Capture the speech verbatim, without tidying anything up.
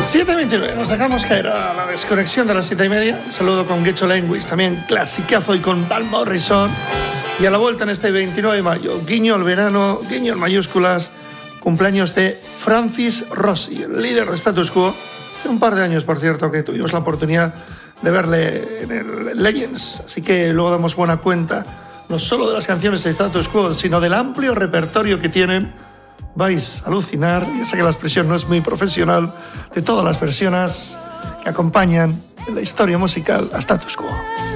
siete veintinueve, nos dejamos caer a la desconexión de las siete y media. Saludo con Gecho Language, también clasicazo, y con Van Morrison. Y a la vuelta en este veintinueve de mayo, guiño al verano, guiño en mayúsculas, cumpleaños de Francis Rossi, el líder de Status Quo. Hace un par de años, por cierto, que tuvimos la oportunidad de verle en el Legends. Así que luego damos buena cuenta, no solo de las canciones de Status Quo, sino del amplio repertorio que tienen. Vais a alucinar, ya sé que la expresión no es muy profesional, de todas las versiones que acompañan en la historia musical a Status Quo.